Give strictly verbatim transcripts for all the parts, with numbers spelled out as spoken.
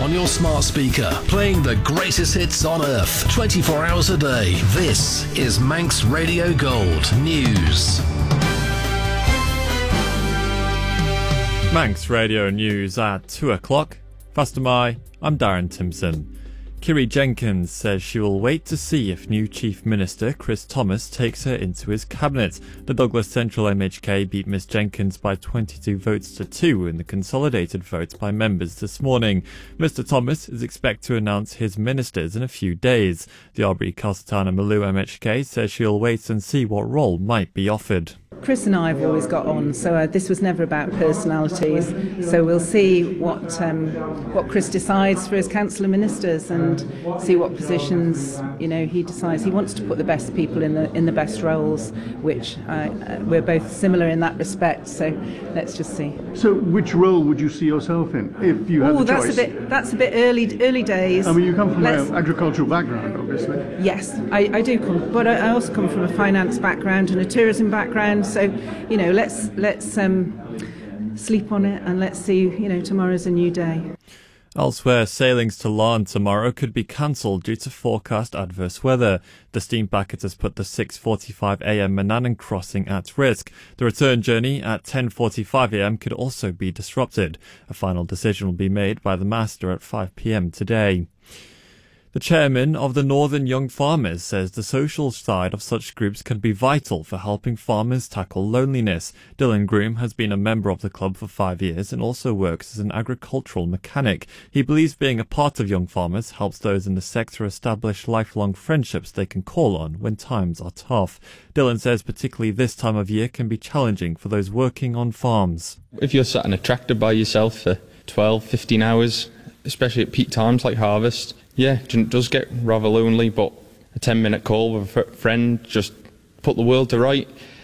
on your smart speaker, playing the greatest hits on earth, twenty-four hours a day. This is Manx Radio Gold News. Manx Radio News at two o'clock. Faster my, I'm Darren Timpson. Kiri Jenkins says she will wait to see if new Chief Minister Chris Thomas takes her into his cabinet. The Douglas Central M H K beat Miss Jenkins by twenty-two votes to two in the consolidated votes by members this morning. Mister Thomas is expected to announce his ministers in a few days. The Albury Castleton Maloo M H K says she'll wait and see what role might be offered. Chris and I have always got on, so uh, this was never about personalities. So we'll see what um, what Chris decides for his council of ministers and see what positions you know he decides. He wants to put the best people in the in the best roles, which uh, uh, we're both similar in that respect. So let's just see. So which role would you see yourself in if you had Ooh, the that's choice? a bit that's a bit early early days. I mean, you come from let's, an agricultural background, obviously. Yes, I, I do come, but I also come from a finance background and a tourism background. So, you know, let's let's um, sleep on it and let's see, you know, tomorrow's a new day. Elsewhere, sailings to Larne tomorrow could be cancelled due to forecast adverse weather. The steam packet has put the six forty-five a m Manannan crossing at risk. The return journey at ten forty-five a m could also be disrupted. A final decision will be made by the master at five p m today. The chairman of the Northern Young Farmers says the social side of such groups can be vital for helping farmers tackle loneliness. Dylan Groom has been a member of the club for five years and also works as an agricultural mechanic. He believes being a part of Young Farmers helps those in the sector establish lifelong friendships they can call on when times are tough. Dylan says particularly this time of year can be challenging for those working on farms. If you're sat in a tractor by yourself for twelve, fifteen hours, especially at peak times like harvest, yeah, it does get rather lonely, but a ten minute call with a friend, just put the world to right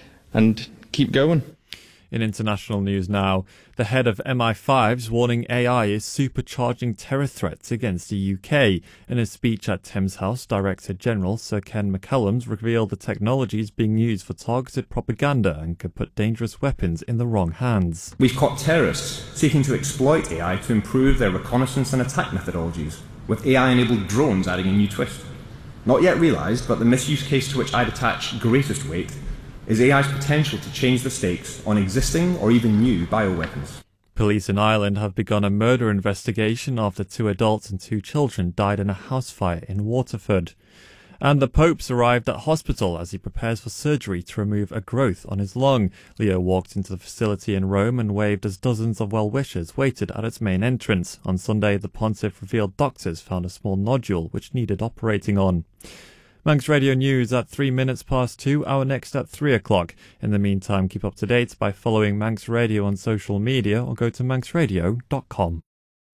and keep going. In international news now, the head of M I five's warning A I is supercharging terror threats against the U K. In a speech at Thames House, Director General Sir Ken McCallum revealed the technology is being used for targeted propaganda and could put dangerous weapons in the wrong hands. We've caught terrorists seeking to exploit A I to improve their reconnaissance and attack methodologies, with A I-enabled drones adding a new twist. Not yet realised, but the misuse case to which I'd attach greatest weight is A I's potential to change the stakes on existing or even new bioweapons. Police in Ireland have begun a murder investigation after two adults and two children died in a house fire in Waterford. And the Pope's arrived at hospital as he prepares for surgery to remove a growth on his lung. Leo walked into the facility in Rome and waved as dozens of well-wishers waited at its main entrance. On Sunday, the pontiff revealed doctors found a small nodule which needed operating on. Manx Radio News at three minutes past two, our next at three o'clock. In the meantime, keep up to date by following Manx Radio on social media or go to manx radio dot com.